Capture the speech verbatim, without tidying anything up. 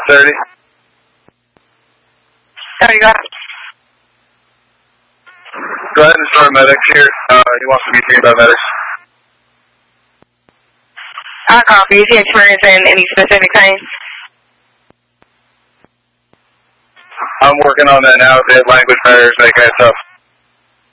thirty. There you go. Go ahead and start medics here. Uh, he wants to be seen by medics. I copy. Is he experiencing any specific pain? I'm working on that now. If they have language barriers, make it tough.